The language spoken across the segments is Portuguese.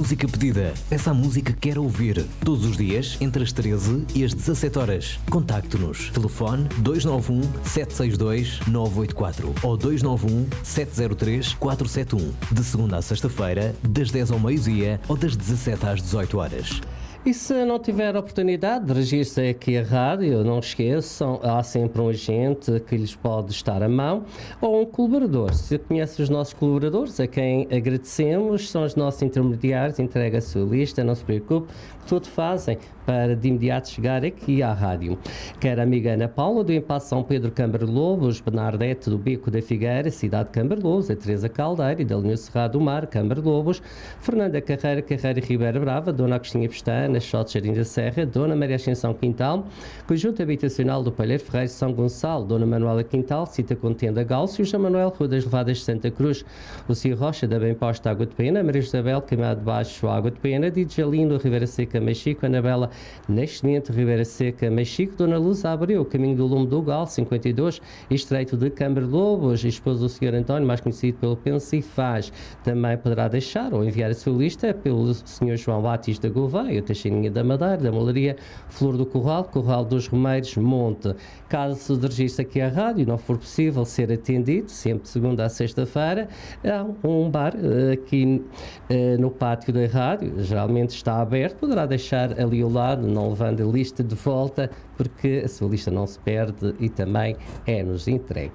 música pedida. Peça a música que quer ouvir. Todos os dias, entre as 13 e as 17 horas. Contacte-nos. Telefone 291 762 984 ou 291 703 471. De segunda a sexta-feira, das 10 ao meio-dia ou das 17 às 18 horas. E se não tiver a oportunidade de registrar aqui a rádio, não esqueçam, há sempre um agente que lhes pode estar à mão ou um colaborador. Se conhece os nossos colaboradores, a quem agradecemos, são os nossos intermediários, entrega a sua lista, não se preocupe, tudo fazem para de imediato chegar aqui à rádio. Quer a amiga Ana Paula, do Impasse São Pedro Câmara Lobos, Bernardete do Beco da Figueira, Cidade de Câmara Lobos, a Teresa Caldeira e da linha Cerrado do Mar, Câmara Lobos, Fernanda Carreira e Ribeira Brava, Dona Agostinha Pestana, Xote Jardim da Serra, Dona Maria Ascensão Quintal, Conjunto Habitacional do Palheiro Ferreiro São Gonçalo, Dona Manuela Quintal, Cita Contenda Galcio, João Manuel Rua das Levadas de Santa Cruz, Lucia Rocha da Bem Posta Água de Pena, Maria Isabel Caminhado de Baixo Água de Pena, Didjalino Ribeira Seca Mexico, Anabela Nascimento Ribeira Seca Mexico, Dona Luz Abreu, Caminho do Lume do Gal 52, Estreito de Câmara Lobos, esposo do Sr. António, mais conhecido pelo Pensa e Faz. Também poderá deixar ou enviar a sua lista pelo Sr. João Batista Gouveia, Teixeirinha da Madeira, da Malaria, Flor do Corral, Corral dos Remeiros, Monte. Caso se registre aqui à rádio não for possível ser atendido, sempre de segunda a sexta-feira, há um bar aqui no pátio da rádio, geralmente está aberto, poderá deixar ali ao lado, não levando a lista de volta, porque a sua lista não se perde e também é-nos entregue.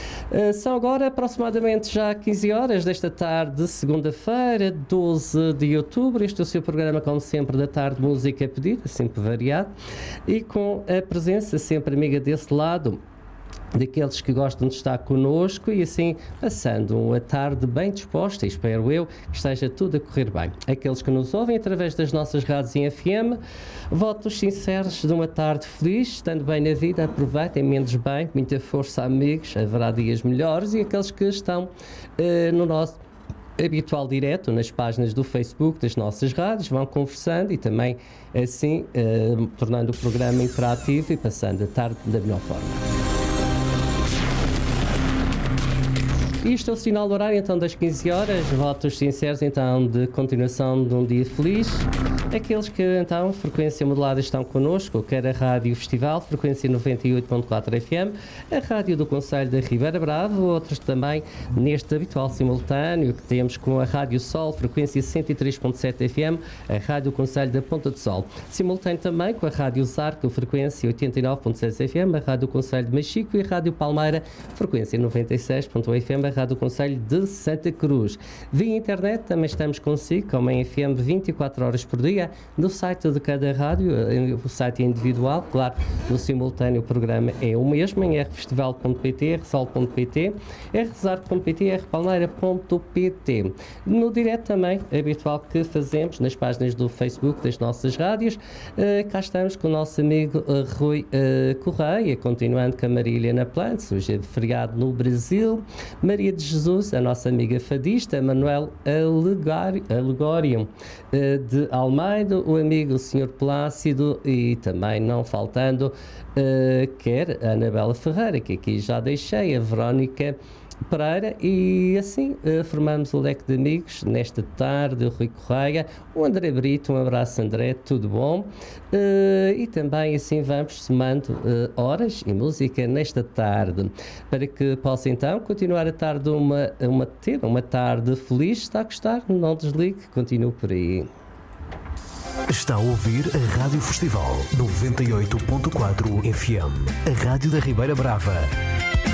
São agora aproximadamente já 15 horas desta tarde de segunda-feira, 12 de outubro. Este é o seu programa, como sempre, da tarde, música pedida, sempre variado, e com a presença sempre amiga desse lado, daqueles que gostam de estar connosco e assim passando uma tarde bem disposta, e espero eu que esteja tudo a correr bem. Aqueles que nos ouvem através das nossas rádios em FM, votos sinceros de uma tarde feliz, estando bem na vida, aproveitem, menos bem, muita força, amigos, haverá dias melhores. E aqueles que estão no nosso habitual direto nas páginas do Facebook das nossas rádios, vão conversando e também assim tornando o programa interativo e passando a tarde da melhor forma. Isto é o sinal do horário, então, das 15 horas. Votos sinceros, então, de continuação de um dia feliz. Aqueles que, então, frequência modulada estão connosco, quer a Rádio Festival, frequência 98.4 FM, a Rádio do Concelho da Ribeira Brava, outros também neste habitual simultâneo que temos com a Rádio Sol, frequência 103.7 FM, a Rádio do Concelho da Ponta do Sol. Simultâneo também com a Rádio Zarco, frequência 89.6 FM, a Rádio do Concelho de Mexico e a Rádio Palmeira, frequência 96.1 FM, a Rádio do Concelho de Santa Cruz. Via internet também estamos consigo, como em FM 24 horas por dia, no site de cada rádio, o site individual, claro, no simultâneo o programa é o mesmo, em rfestival.pt, rsol.pt, rzarco.pt, rpalmeira.pt. No direto também, habitual que fazemos nas páginas do Facebook das nossas rádios, cá estamos com o nosso amigo Rui Correia, continuando com a Maria Helena Plantes, hoje é feriado no Brasil, Maria de Jesus, a nossa amiga fadista, Manuel Alegório de Almeida, o amigo Sr. Plácido e também não faltando quer a Anabela Ferreira, que aqui já deixei, a Verónica Pereira, e assim formamos o leque de amigos nesta tarde, o Rui Correia, o André Brito, um abraço André, tudo bom? E também assim vamos somando horas e música nesta tarde, para que possa então continuar a tarde ter uma tarde feliz. Está a gostar? Não desligue, continue por aí. Está a ouvir a Rádio Festival 98.4 FM, a Rádio da Ribeira Brava.